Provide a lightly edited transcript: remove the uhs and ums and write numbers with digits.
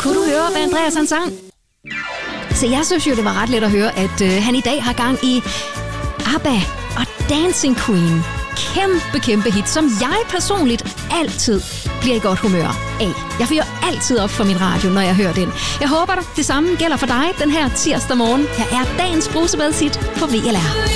Kunne du høre, hvad Andreas han sang? Så jeg synes jo, det var ret let at høre, at han i dag har gang i ABBA og Dancing Queen. Kæmpe hit, som jeg personligt altid bliver i godt humør af. Jeg fyrer altid op for min radio, når jeg hører den. Jeg håber, det samme gælder for dig den her tirsdag morgen. Her er dagens brusebadshit på VLR.